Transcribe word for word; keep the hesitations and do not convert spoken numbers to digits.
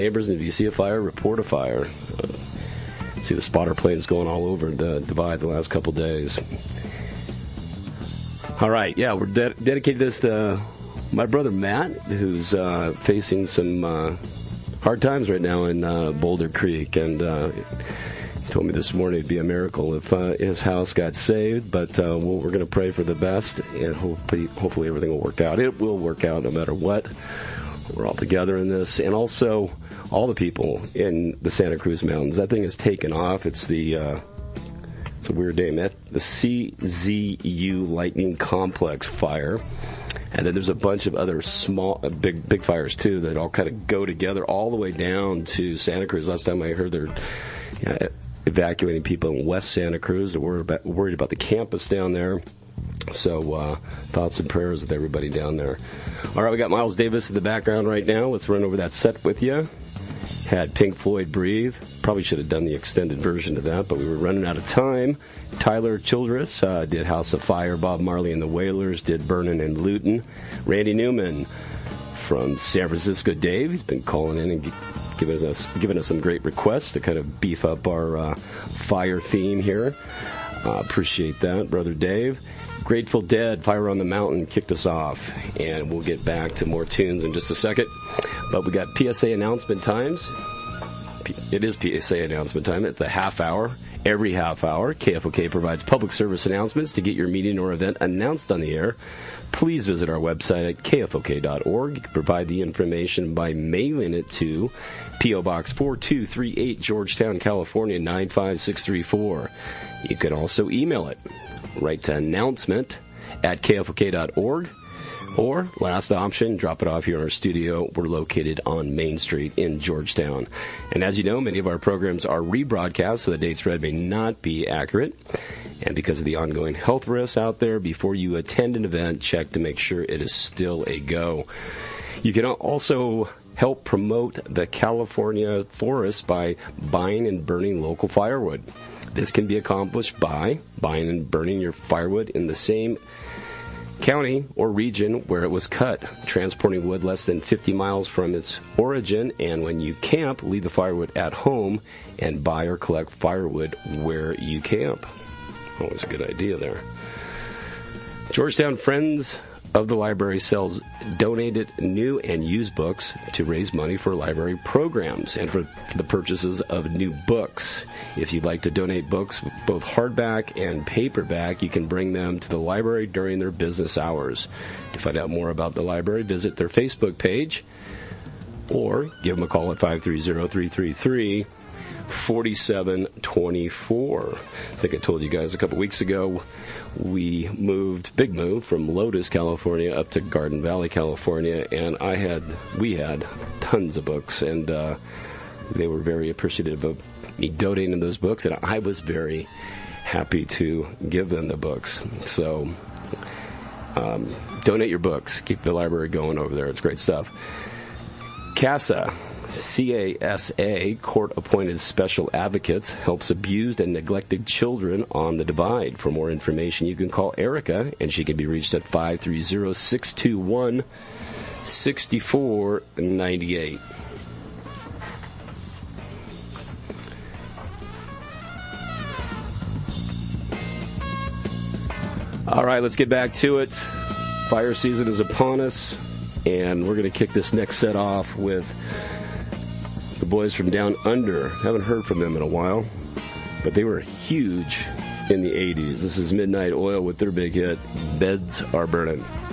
Neighbors, and if you see a fire, report a fire. Uh, see the spotter planes going all over the divide the last couple days. All right, yeah, we're de- dedicated this to my brother Matt, who's uh, facing some uh, hard times right now in uh, Boulder Creek, and uh, he told me this morning it'd be a miracle if uh, his house got saved, but uh, we'll, we're going to pray for the best, and hopefully, hopefully everything will work out. It will work out no matter what. We're all together in this, and also all the people in the Santa Cruz Mountains. That thing has taken off. It's the, uh, it's a weird name, the C Z U Lightning Complex fire. And then there's a bunch of other small, uh, big, big fires too that all kind of go together all the way down to Santa Cruz. Last time I heard they're uh, evacuating people in West Santa Cruz. They're worried about, worried about the campus down there. So, uh, thoughts and prayers with everybody down there. All right, we got Miles Davis in the background right now. Let's run over that set with you. Had Pink Floyd Breathe. Probably should have done the extended version of that, but we were running out of time. Tyler Childress uh, did House of Fire. Bob Marley and the Wailers did Burnin' and Lutin'. Randy Newman from San Francisco, Dave. He's been calling in and giving us giving us some great requests to kind of beef up our uh, fire theme here. Uh, appreciate that, Brother Dave. Grateful Dead, Fire on the Mountain kicked us off, and we'll get back to more tunes in just a second. But we got P S A announcement times. It is P S A announcement time at the half hour. Every half hour, K F O K provides public service announcements. To get your meeting or event announced on the air, please visit our website at K F O K dot org. You can provide the information by mailing it to P O Box four two three eight, Georgetown, California, nine five six three four. You can also email it. Write to announcement at K F O K dot org. Or, last option, drop it off here in our studio. We're located on Main Street in Georgetown. And as you know, many of our programs are rebroadcast, so the dates read may not be accurate. And because of the ongoing health risks out there, before you attend an event, check to make sure it is still a go. You can also help promote the California forest by buying and burning local firewood. This can be accomplished by buying and burning your firewood in the same county or region where it was cut, transporting wood less than fifty miles from its origin, and when you camp, leave the firewood at home and buy or collect firewood where you camp. Always a good idea there. Georgetown Friends of the Library sells donated new and used books to raise money for library programs and for the purchases of new books. If you'd like to donate books, both hardback and paperback, you can bring them to the library during their business hours. To find out more about the library, visit their Facebook page or give them a call at five three zero, three three three, four seven two four. I think I told you guys a couple weeks ago we moved, big move, from Lotus, California up to Garden Valley, California, and I had, we had tons of books, and uh, they were very appreciative of me donating those books, and I was very happy to give them the books. So, um, donate your books. Keep the library going over there. It's great stuff. CASA. C A S A, Court-Appointed Special Advocates, helps abused and neglected children on the Divide. For more information, you can call Erica, and she can be reached at five three zero, six two one, six four nine eight. All right, let's get back to it. Fire season is upon us, and we're going to kick this next set off with the boys from Down Under. Haven't heard from them in a while, but they were huge in the eighties. This is Midnight Oil with their big hit, Beds Are Burning.